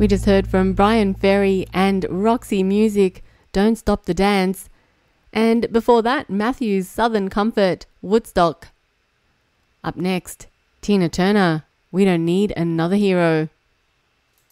We just heard from Brian Ferry and Roxy Music, Don't Stop the Dance. And before that, Matthew's Southern Comfort, Woodstock. Up next, Tina Turner, We Don't Need Another Hero.